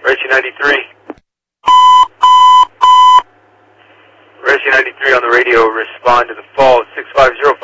Rescue 93. Rescue 93 on the radio, respond to the fall 650